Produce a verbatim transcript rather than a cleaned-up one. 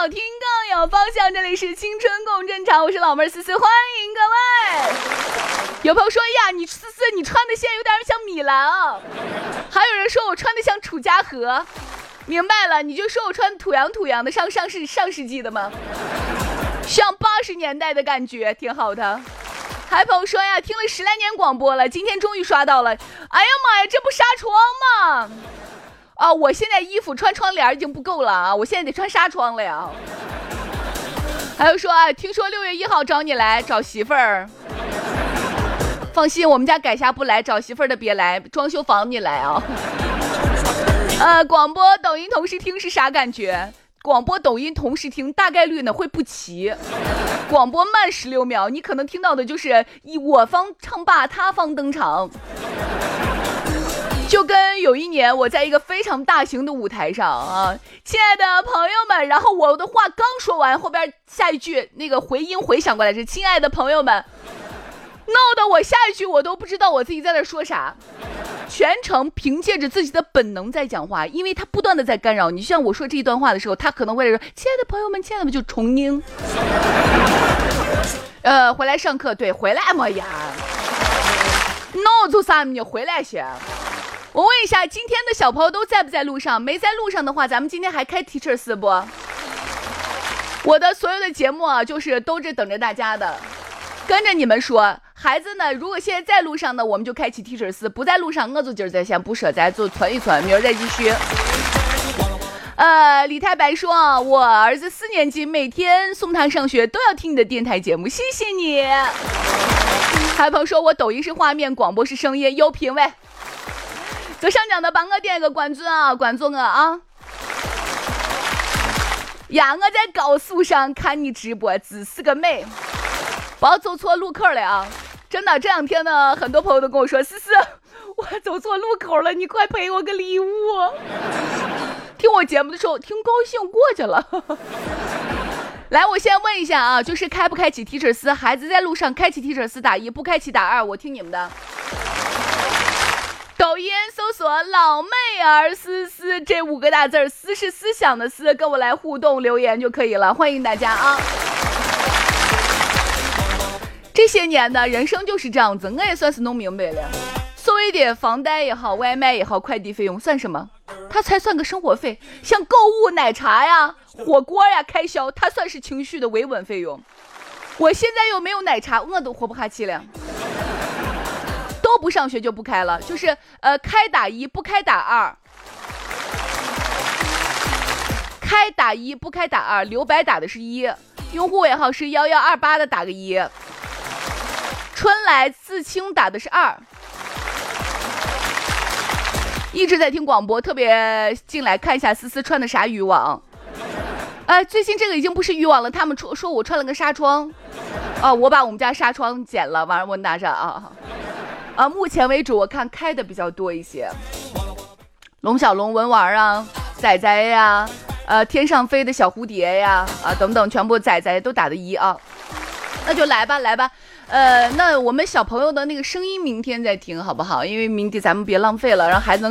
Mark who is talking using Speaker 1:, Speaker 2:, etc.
Speaker 1: 好听更有方向，这里是青春共振场，我是老妹儿思思，欢迎各位。有朋友说呀，你思思你穿的现在有点像米兰啊，还有人说我穿的像楚家河。明白了，你就说我穿土洋土洋的，上上世上世纪的吗？像八十年代的感觉，挺好的。还朋友说呀，听了十来年广播了，今天终于刷到了。哎呀妈呀，这不纱窗吗？啊，我现在衣服穿窗帘已经不够了啊，我现在得穿纱窗了呀。还有说啊，听说六月一号找你来找媳妇儿。放心，我们家改霞不来，找媳妇儿的别来，装修房你来啊。呃，广播抖音同时听是啥感觉？广播抖音同时听大概率呢会不齐，广播慢十六秒，你可能听到的就是以我方唱罢他方登场。就跟有一年我在一个非常大型的舞台上啊，亲爱的朋友们，然后我的话刚说完，后边下一句那个回音回响过来是亲爱的朋友们，闹得我下一句我都不知道我自己在那说啥。全程凭借着自己的本能在讲话，因为他不断的在干扰你。像我说这一段话的时候，他可能会说亲爱的朋友们，亲爱的们，就重音。呃，回来上课，对，回来嘛呀，闹做啥你回来些。我问一下，今天的小朋友都在不在路上？没在路上的话，咱们今天还开 Teachers 不？我的所有的节目啊，就是都是等着大家的，跟着你们说。孩子呢，如果现在在路上呢，我们就开启 Teachers； 不在路上，我就今儿再先不说，咱就存一存，明儿再继续。呃，李太白说，我儿子四年级，每天送他上学都要听你的电台节目，谢谢你。还有朋友说我抖音是画面，广播是声音，有品位。左上角的帮我点个关注啊，关注我啊！呀，我在高速上看你直播，只是个美，不要走错路口了啊！真的，这两天呢，很多朋友都跟我说，思思，我走错路口了，你快赔我个礼物。听我节目的时候，挺高兴过去了。来，我先问一下啊，就是开不开启提示词？孩子在路上开启提示词打一，不开启打二，我听你们的。抖音搜索老妹儿思思这五个大字，思是思想的思，跟我来互动留言就可以了，欢迎大家啊！这些年的人生就是这样子，我也算是弄明白了。所谓的房贷也好，外卖也好，快递费用算什么？它才算个生活费。像购物、奶茶呀、火锅呀开销，它算是情绪的维稳费用。我现在又没有奶茶，我都活不下去了。都不上学就不开了，就是呃开打一不开打二，开打一不开打二，留白打的是一，用户尾号是幺幺二八的打个一，春来自清打的是二。一直在听广播，特别进来看一下思思穿的啥渔网。呃，最近这个已经不是渔网了，他们说说我穿了个纱窗，啊、呃，我把我们家纱窗剪了，完了我拿着啊。啊，目前为止我看开的比较多一些，龙小龙、文玩啊、仔仔呀、呃天上飞的小蝴蝶呀啊等等，全部仔仔都打的一啊，那就来吧来吧，呃，那我们小朋友的那个声音明天再听好不好？因为明天咱们别浪费了，让孩子能